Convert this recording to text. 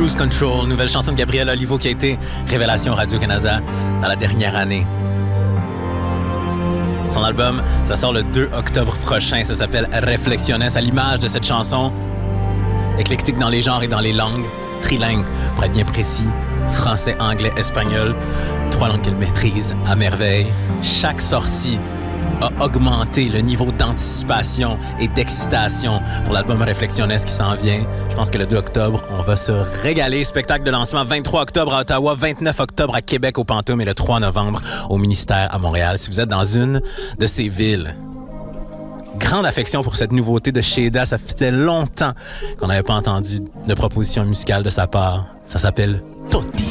Cruise Control, nouvelle chanson de Gabriel Olivo qui a été révélation Radio-Canada dans la dernière année. Son album, ça sort le 2 octobre prochain, ça s'appelle Reflexiones, à l'image de cette chanson. Éclectique dans les genres et dans les langues, trilingue pour être bien précis, français, anglais, espagnol, 3 langues qu'il maîtrise à merveille. Chaque sortie a augmenté le niveau d'anticipation et d'excitation pour l'album Reflexiones qui s'en vient. Je pense que le 2 octobre, on va se régaler. Spectacle de lancement 23 octobre à Ottawa, 29 octobre à Québec au Pantoum et le 3 novembre au Ministère à Montréal. Si vous êtes dans une de ces villes, grande affection pour cette nouveauté de Sheda. Ça faisait longtemps qu'on n'avait pas entendu de proposition musicale de sa part. Ça s'appelle Totti.